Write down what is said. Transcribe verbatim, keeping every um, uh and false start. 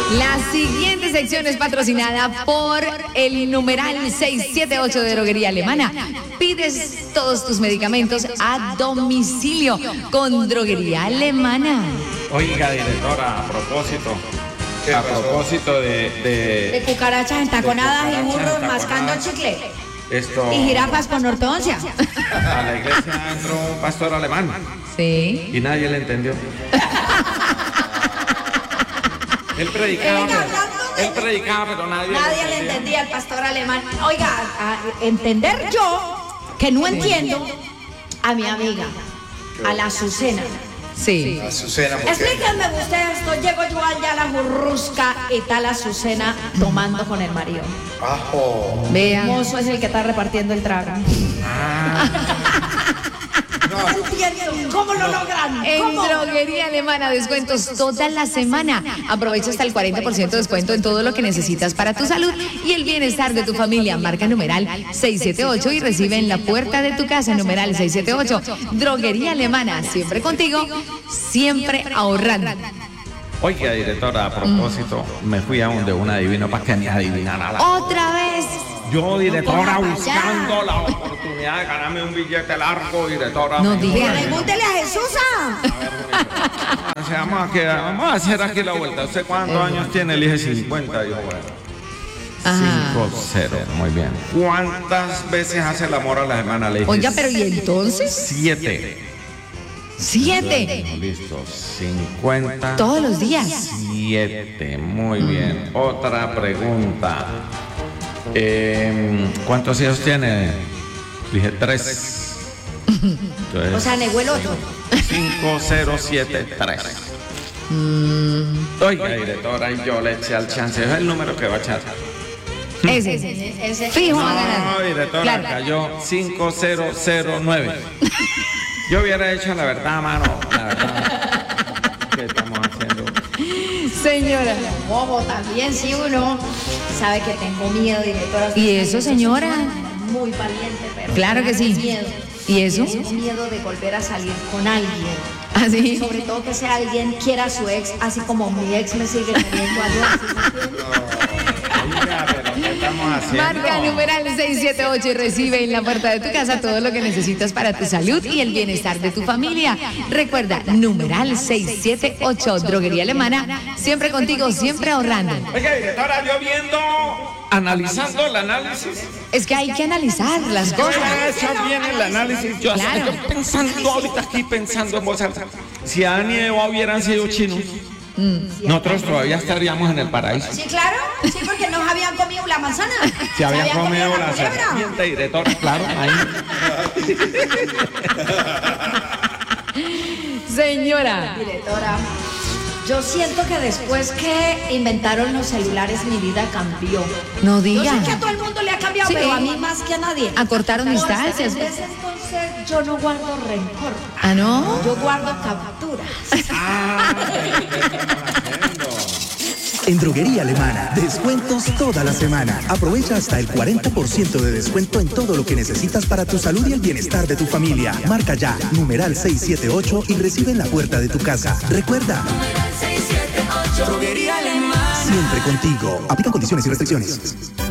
La siguiente sección es patrocinada por el numeral seiscientos setenta y ocho de Droguería Alemana. Pides todos tus medicamentos a domicilio con Droguería Alemana. Oiga, directora, a propósito, a propósito de... De, de cucarachas entaconadas y burros mascando chicle. Esto... Y jirafas con ortodoncia. A la iglesia entró un pastor alemán. Sí. Y nadie le entendió. Él predicaba, pero, él predicaba, pero nadie, nadie le entendía al pastor alemán. Oiga, a, a entender yo, que no entiendo, a mi amiga, a la Azucena. Sí. Azucena, explíquenme usted esto. Llego yo allá a la Jurrusca y tal Azucena tomando con el marido. Ajo. Vean. Mozo es el que está repartiendo el trago. Ah. No entiendo. ¿Cómo lo logran? En ¿Cómo? Droguería Alemana, descuentos toda la semana. Aprovecha hasta el cuarenta por ciento de descuento en todo lo que necesitas para tu salud y el bienestar de tu familia. Marca numeral seiscientos setenta y ocho y recibe en la puerta de tu casa numeral seiscientos setenta y ocho. Droguería Alemana, siempre contigo, siempre ahorrando. Oiga, directora, a propósito, mm. me fui a donde un adivino para que me adivinara la... ¿Otra vez? Yo, directora, buscando la oportunidad de ganarme un billete largo, directora. No diga. Pregúntele a Jesús. A ver, vamos, a quedar, vamos a hacer aquí la vuelta. ¿Usted cuántos eh. años tiene? Le dije cincuenta. Dijo, bueno. cinco cero, muy bien. ¿Cuántas veces hace el amor a la semana? Le dije, oiga, pero ¿y entonces? Siete. Siete. Bueno, listo. cincuenta. Todos los días. Siete, muy bien. Otra pregunta. Eh, ¿Cuántos hijos tiene? Dije tres. Entonces, o sea, negó el otro. cinco cero siete tres. Mm. Oiga, directora, y yo le eché al chance. Es el número que va a echar. Ese, ese, ese. Fijo, va a ganar. No, directora, claro. Cayó cinco cero cero nueve. Yo hubiera hecho la verdad, mano. La verdad. ¿Qué estamos haciendo? Señora. Bobo también, si uno sabe que tengo miedo, directora. ¿Y eso, señora? Muy valiente, pero. Claro que sí. Miedo. ¿Y eso? Tengo miedo de volver a salir con alguien. ¿Así? Sobre todo que sea alguien quiera a su ex, así como mi ex me sigue queriendo a yo. Oiga, pero ¿qué estamos haciendo? Marca numeral seiscientos setenta y ocho y recibe en la puerta de tu casa todo lo que necesitas para tu salud y el bienestar de tu familia. Recuerda, numeral seiscientos setenta y ocho, Droguería Alemana, siempre contigo, siempre ahorrando. Oiga, directora, yo viendo, analizando el análisis. Es que hay que analizar las cosas. Eso viene el análisis. Yo claro. estoy pensando ahorita aquí, pensando en voz alta. Si Adán y Eva hubieran sido chinos, mm. nosotros todavía estaríamos en el paraíso. Sí, claro. Sí, porque nos habían comido la manzana. Se habían, habían comido, comido la serpiente, directora, claro. Ahí. Señora. Directora, yo siento que después que inventaron los celulares mi vida cambió. No diga. Yo sé que a todo el mundo le ha cambiado, sí, pero a mí más que a nadie. Acortaron distancias. Desde entonces yo no guardo rencor. ¿Ah, no? Yo guardo capturas. Ah, en Droguería Alemana, descuentos toda la semana. Aprovecha hasta el cuarenta por ciento de descuento en todo lo que necesitas para tu salud y el bienestar de tu familia. Marca ya, numeral seiscientos setenta y ocho y recibe en la puerta de tu casa. Recuerda, numeral seiscientos setenta y ocho. Droguería Alemana. Siempre contigo. Aplican condiciones y restricciones.